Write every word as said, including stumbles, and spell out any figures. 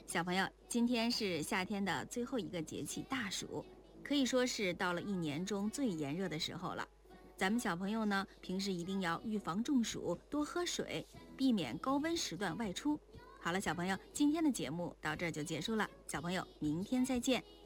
小朋友，今天是夏天的最后一个节气大暑，可以说是到了一年中最炎热的时候了。咱们小朋友呢，平时一定要预防中暑，多喝水，避免高温时段外出。好了，小朋友，今天的节目到这儿就结束了，小朋友，明天再见。